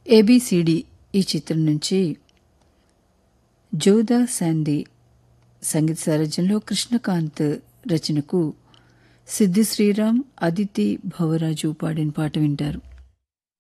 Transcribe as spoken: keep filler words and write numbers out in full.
A B C D ఈ చిత్రం నుంచి జోదా శాందీ సంగీత సారథ్యంలో కృష్ణకాంత్ రచనకు సిద్ధి శ్రీరామ్, అదితి భవరాజు పాడిన పాట వింటారు.